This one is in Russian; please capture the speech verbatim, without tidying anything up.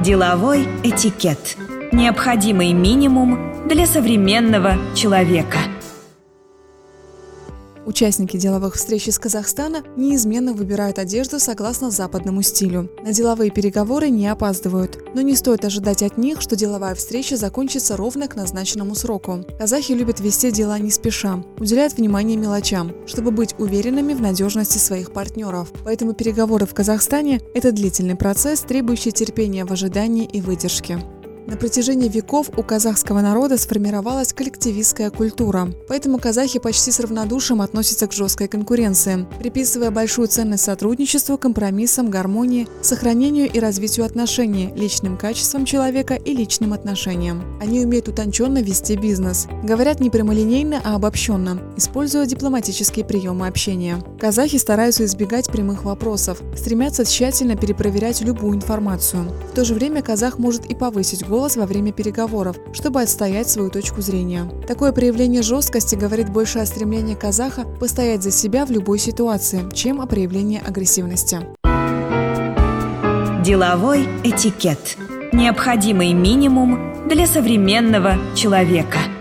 Деловой этикет. Необходимый минимум для современного человека. Участники деловых встреч из Казахстана неизменно выбирают одежду согласно западному стилю. На деловые переговоры не опаздывают, но не стоит ожидать от них, что деловая встреча закончится ровно к назначенному сроку. Казахи любят вести дела не спеша, уделяют внимание мелочам, чтобы быть уверенными в надежности своих партнеров. Поэтому переговоры в Казахстане – это длительный процесс, требующий терпения в ожидании и выдержки. На протяжении веков у казахского народа сформировалась коллективистская культура, поэтому казахи почти с равнодушием относятся к жесткой конкуренции, приписывая большую ценность сотрудничеству, компромиссам, гармонии, сохранению и развитию отношений, личным качествам человека и личным отношениям. Они умеют утонченно вести бизнес, говорят не прямолинейно, а обобщенно, используя дипломатические приемы общения. Казахи стараются избегать прямых вопросов, стремятся тщательно перепроверять любую информацию. В то же время казах может и повысить голос голос во время переговоров, чтобы отстоять свою точку зрения. Такое проявление жесткости говорит больше о стремлении казаха постоять за себя в любой ситуации, чем о проявлении агрессивности. Деловой этикет. Необходимый минимум для современного человека.